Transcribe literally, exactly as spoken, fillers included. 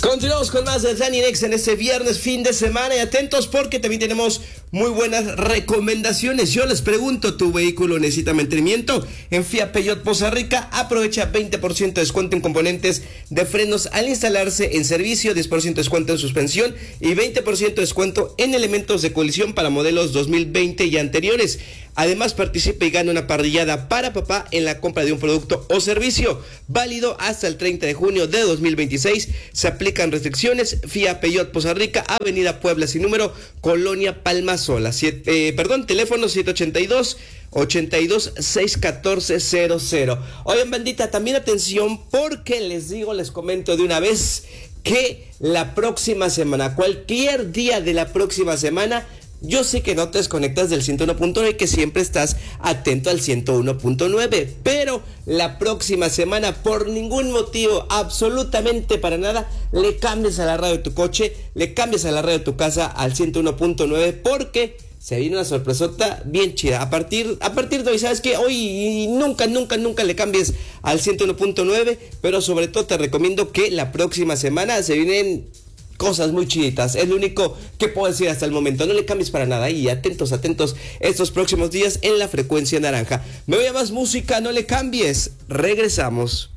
Continuamos con más de Dani Nex en este viernes, fin de semana, y atentos porque también tenemos muy buenas recomendaciones. Yo les pregunto, ¿tu vehículo necesita mantenimiento? En Fiat Peugeot Poza Rica aprovecha veinte por ciento de descuento en componentes de frenos al instalarse en servicio, diez por ciento de descuento en suspensión y veinte por ciento de descuento en elementos de colisión para modelos dos mil veinte y anteriores. Además, participa y gana una parrillada para papá en la compra de un producto o servicio. Válido hasta el treinta de junio de dos mil veintiséis. Se aplican restricciones. Fiat Peugeot Poza Rica, Avenida Puebla sin número, Colonia Palmasola. Siete, eh, perdón, teléfono siete ocho dos, ocho dos, seis uno cuatro cero cero. Oigan, bandita, también atención porque les digo, les comento de una vez que la próxima semana, cualquier día de la próxima semana, yo sé que no te desconectas del ciento uno punto nueve, que siempre estás atento al ciento uno punto nueve, pero la próxima semana, por ningún motivo, absolutamente para nada, le cambies a la radio de tu coche, le cambies a la radio de tu casa al ciento uno punto nueve, porque se viene una sorpresota bien chida. A partir, a partir de hoy, ¿sabes qué? Hoy nunca, nunca, nunca le cambies al ciento uno punto nueve, pero sobre todo te recomiendo que la próxima semana se vienen cosas muy chiditas. Es lo único que puedo decir hasta el momento. No le cambies para nada y atentos, atentos estos próximos días en la frecuencia naranja. Me voy a más música, no le cambies. Regresamos.